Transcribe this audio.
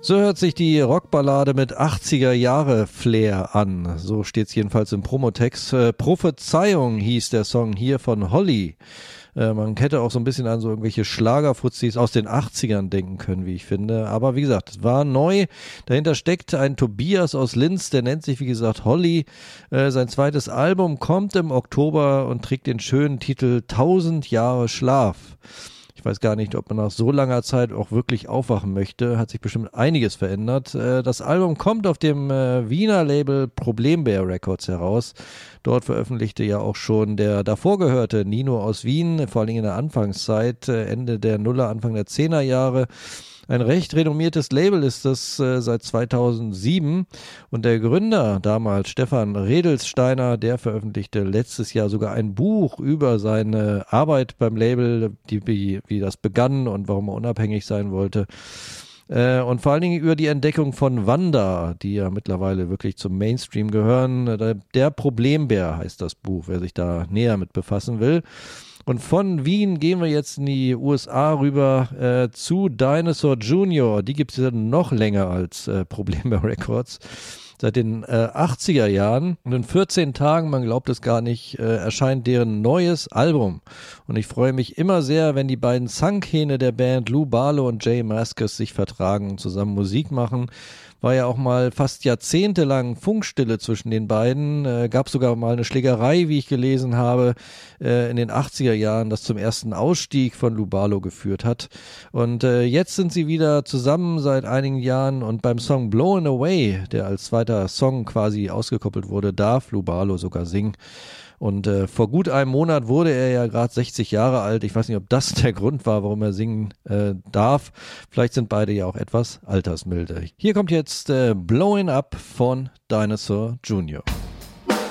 So hört sich die Rockballade mit 80er-Jahre-Flair an. So steht's jedenfalls im Promotext. Prophezeiung hieß der Song hier von Holly. Man hätte auch so ein bisschen an so irgendwelche Schlagerfuzis aus den 80ern denken können, wie ich finde. Aber wie gesagt, es war neu. Dahinter steckt ein Tobias aus Linz, der nennt sich wie gesagt Holly. Sein zweites Album kommt im Oktober und trägt den schönen Titel 1000 Jahre Schlaf. Ich weiß gar nicht, ob man nach so langer Zeit auch wirklich aufwachen möchte. Hat sich bestimmt einiges verändert. Das Album kommt auf dem Wiener Label Problembär Records heraus. Dort veröffentlichte ja auch schon der davor gehörte Nino aus Wien, vor allem in der Anfangszeit, Ende der Nuller, Anfang der 10er Jahre. Ein recht renommiertes Label ist das seit 2007 und der Gründer damals, Stefan Redelsteiner, der veröffentlichte letztes Jahr sogar ein Buch über seine Arbeit beim Label, wie das begann und warum er unabhängig sein wollte. Und vor allen Dingen über die Entdeckung von Wanda, die ja mittlerweile wirklich zum Mainstream gehören. Der Problembär heißt das Buch, wer sich da näher mit befassen will. Und von Wien gehen wir jetzt in die USA rüber zu Dinosaur Jr. Die gibt es ja noch länger als Problembär Records. Seit den 80er Jahren und in 14 Tagen, man glaubt es gar nicht, erscheint deren neues Album. Und ich freue mich immer sehr, wenn die beiden Zankhähne der Band Lou Barlow und Jay Mascis sich vertragen und zusammen Musik machen. War ja auch mal fast jahrzehntelang Funkstille zwischen den beiden. Gab sogar mal eine Schlägerei, wie ich gelesen habe, in den 80er Jahren, das zum ersten Ausstieg von Lou Barlow geführt hat. Und jetzt sind sie wieder zusammen seit einigen Jahren und beim Song Blown Away, der als zweiter Song quasi ausgekoppelt wurde, darf Lou Barlow sogar singen. Und vor gut einem Monat wurde er ja gerade 60 Jahre alt. Ich weiß nicht, ob das der Grund war, warum er singen darf. Vielleicht sind beide ja auch etwas altersmilde. Hier kommt jetzt Blowing Up von Dinosaur Jr.